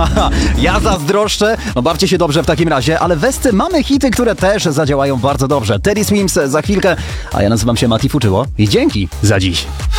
Ja zazdroszczę. No bawcie się dobrze w takim razie, ale w Esce mamy hity, które też zadziałają bardzo dobrze. Teddy Swims za chwilkę, a ja nazywam się Mati Fuczyło i dzięki za dziś.